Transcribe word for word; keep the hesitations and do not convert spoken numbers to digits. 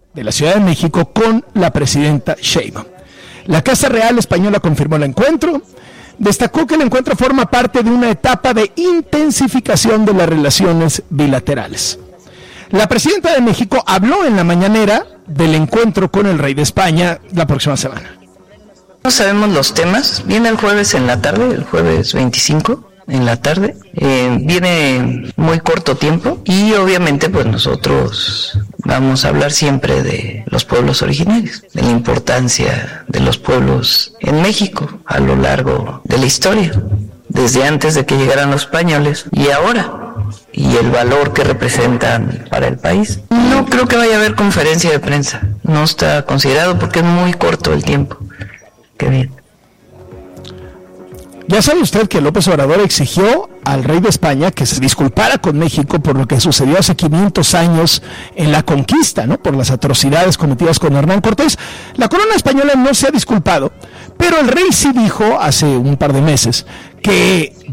de la Ciudad de México con la presidenta Sheinbaum. La Casa Real Española confirmó el encuentro, destacó que el encuentro forma parte de una etapa de intensificación de las relaciones bilaterales. La presidenta de México habló en la mañanera del encuentro con el rey de España la próxima semana. No sabemos los temas, viene el jueves en la tarde, el jueves veinticinco en la tarde, eh, viene muy corto tiempo y obviamente pues nosotros vamos a hablar siempre de los pueblos originarios, de la importancia de los pueblos en México a lo largo de la historia, desde antes de que llegaran los españoles y ahora, y el valor que representan para el país. No creo que vaya a haber conferencia de prensa, no está considerado porque es muy corto el tiempo. Qué bien. Ya sabe usted que López Obrador exigió al rey de España que se disculpara con México por lo que sucedió hace quinientos años en la conquista, ¿no? Por las atrocidades cometidas con Hernán Cortés. La corona española no se ha disculpado, pero el rey sí dijo hace un par de meses que